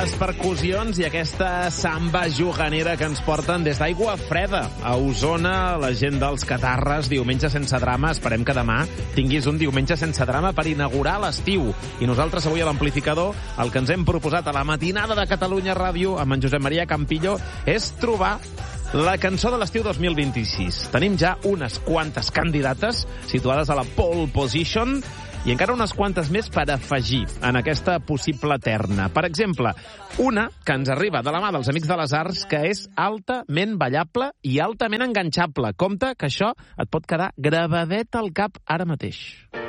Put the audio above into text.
les percussions i aquesta samba juganera que ens porten des d'Aigua Freda, a Osona, la gent dels Catarres, diumenge sense drama. Esperem que demà tinguis un diumenge sense drama per inaugurar l'estiu. I nosaltres avui a l'Amplificador el que ens hem proposat a la matinada de Catalunya Ràdio amb en Josep Maria Campillo és trobar la cançó de l'estiu 2026. Tenim ja unes quantes candidates situades a la pole position i encara unes quantes més per afegir en aquesta possible terna. Per exemple, una que ens arriba de la mà dels Amics de les Arts, que és altament ballable i altament enganxable. Compte que això et pot quedar gravadet al cap ara mateix.